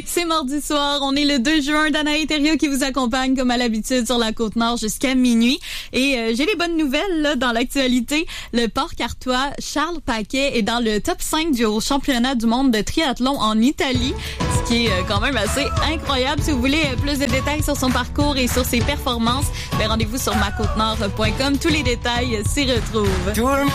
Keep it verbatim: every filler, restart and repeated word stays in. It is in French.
C'est mardi soir, on est le deux juin, Danae Thériault qui vous accompagne comme à l'habitude sur la Côte-Nord jusqu'à minuit. Et euh, j'ai les bonnes nouvelles là dans l'actualité. Le Port-Cartois Charles Paquet est dans le top cinq du championnat du monde de triathlon en Italie, ce qui est euh, quand même assez incroyable. Si vous voulez euh, plus de détails sur son parcours et sur ses performances, ben, rendez-vous sur ma côte nord point com. Tous les détails euh, s'y retrouvent.